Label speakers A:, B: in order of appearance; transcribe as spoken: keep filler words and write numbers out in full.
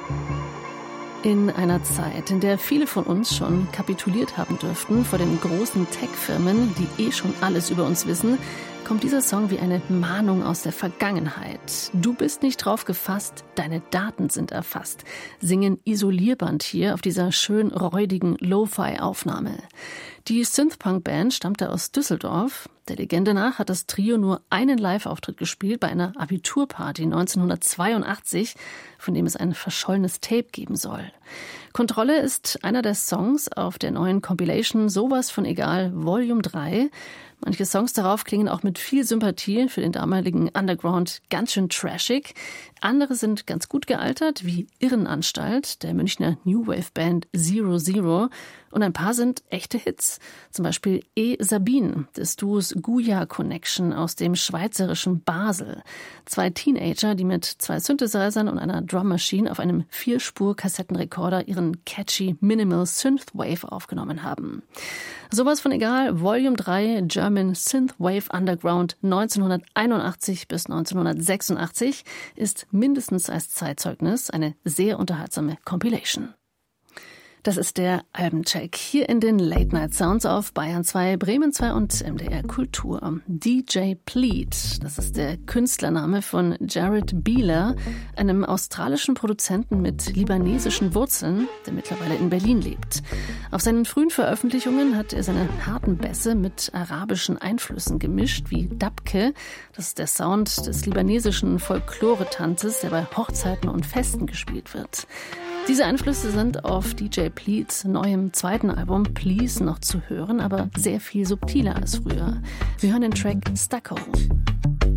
A: In einer Zeit, in der viele von uns schon kapituliert haben dürften vor den großen Tech-Firmen, die eh schon alles über uns wissen, kommt dieser Song wie eine Mahnung aus der Vergangenheit. Du bist nicht drauf gefasst, deine Daten sind erfasst, singen Isolierband hier auf dieser schön räudigen Lo-Fi-Aufnahme. Die Synthpunk-Band stammte aus Düsseldorf. Der Legende nach hat das Trio nur einen Live-Auftritt gespielt bei einer Abiturparty neunzehnhundertzweiundachtzig, von dem es ein verschollenes Tape geben soll. Kontrolle ist einer der Songs auf der neuen Compilation Sowas von Egal Volume drei. Manche Songs darauf klingen auch mit viel Sympathie für den damaligen Underground ganz schön trashig. Andere sind ganz gut gealtert, wie Irrenanstalt, der Münchner New Wave Band Zero Zero. Und ein paar sind echte Hits. Zum Beispiel E. Sabine des Duos Guya Connection aus dem schweizerischen Basel. Zwei Teenager, die mit zwei Synthesizern und einer Drum Machine auf einem Vierspur-Kassettenrekorder ihren catchy Minimal Synthwave aufgenommen haben. Sowas von Egal, Volume drei, German Synthwave Underground neunzehnhunderteinundachtzig bis neunzehnhundertsechsundachtzig ist mindestens als Zeitzeugnis eine sehr unterhaltsame Compilation. Das ist der Albencheck hier in den Late Night Sounds auf Bayern zwei, Bremen zwei und M D R Kultur. D J Pleat, das ist der Künstlername von Jared Bieler, einem australischen Produzenten mit libanesischen Wurzeln, der mittlerweile in Berlin lebt. Auf seinen frühen Veröffentlichungen hat er seine harten Bässe mit arabischen Einflüssen gemischt, wie Dabke, das ist der Sound des libanesischen Folklore-Tanzes, der bei Hochzeiten und Festen gespielt wird. Diese Einflüsse sind auf D J Pleats neuem zweiten Album Please noch zu hören, aber sehr viel subtiler als früher. Wir hören den Track Stucco.